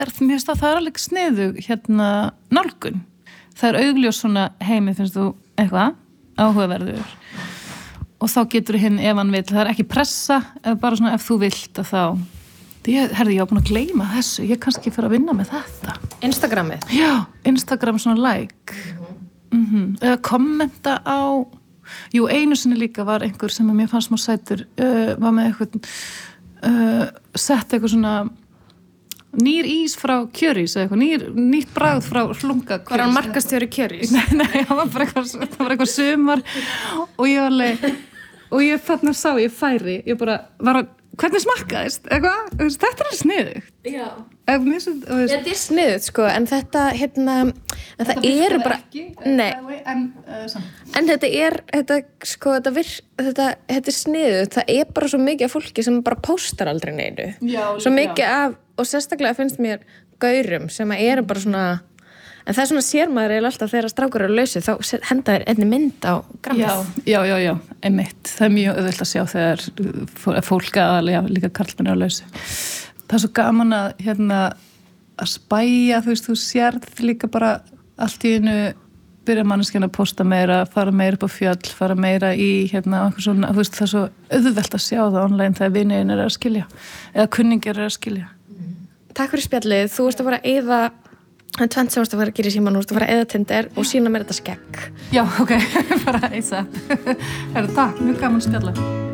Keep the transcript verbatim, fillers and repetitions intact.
er, mér finnst að það er alveg sniðu hérna nálgun. Það er augljós svona heimi, finnst þú eitthvað áhugaverður. Og þá getur hinn ef hann vill, það er ekki pressa, eða bara svona ef þú vilt að þá. Ég, herði, ég var búin að gleyma þessu, ég kannski fyrir að vinna með þetta. Instagramið? Já, Instagram svona like. Mm-hmm. Mm-hmm. Eða kommenta á, jú, einu sinni líka var einhver sem mér fannst smá sætur, uh, var með eitthvað, uh, sett eitthvað svona nýr ís frá Kjörís, eða eitthvað, nýr, nýtt bragð frá hlunga Kjörís. Var hann markastjóri Kjörís? Nei, nei, það var bara eitthvað, það var eitthvað sumar og ég var alveg, og ég þarna sá, ég færi, ég bara var að, hvernig smakkaðist, eitthvað, þetta er alveg sniðugt. Já. Þetta er sniðugt, sko, en þetta, hérna, en það eru bara, ekki, nei, en, uh, en þetta er, þetta, sko, þetta vir, þetta, þetta er sniðugt, það er bara svo mikið af fólki sem bara póstar aldrei neinu. Já. Svo mikið já. Af, og sérstaklega finnst mér gaurum sem eru bara svona, en það er svona sér maður eiginlega alltaf þegar strákur eru lausir, þá henda þér einni mynd á grammið. Já, já, já, já, einmitt. Það er mjög auðvelt að sjá þegar fólk aðalega, líka karlmenn eru lausi. Það er svo gaman að, hérna, að spæja, þú veist, þú sérð líka bara allt í einu byrja manneskjan að posta meira, fara meira upp á fjöll, fara meira í, hérna, eitthvað svona, þú veist, það er svo auðvelt að sjá það online þegar vinirinn er að skilja, eða kunningir er að skilja. Takk fyrir spjallið, þú veist að fara að eyða Það er tvennt sem varst að fara að gera í síman, þú varst að fara að eða Tinder og sína mér þetta skegg. Já, ok, bara eisa. Herra, takk, mjög gaman spjalla.